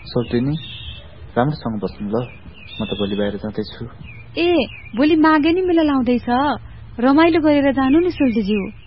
सोल्टिनी राम्रोसँग बस्नु ल, म त भोलि बाहिर जाँदैछु। ए भोलि माघे नि मेला लाउँदैछ, रमाइलो गरेर जानु नि सोल्टीज्यू।